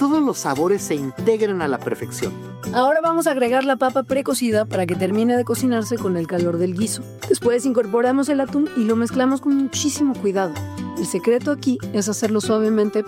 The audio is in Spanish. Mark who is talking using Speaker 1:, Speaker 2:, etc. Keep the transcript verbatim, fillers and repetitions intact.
Speaker 1: todos los sabores se integren a la perfección.
Speaker 2: Ahora vamos a agregar la papa precocida para que termine de cocinarse con el calor del guiso. Después incorporamos el atún y lo mezclamos con muchísimo cuidado. El secreto aquí es hacerlo suavemente